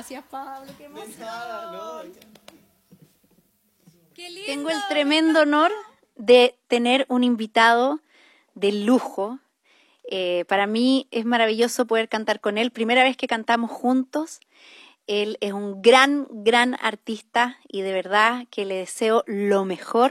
Gracias, Pablo, qué emoción. Qué lindo. Tengo el tremendo honor de tener un invitado de lujo. Para mí es maravilloso poder cantar con él. Primera vez que cantamos juntos. Él es un gran artista y de verdad que le deseo lo mejor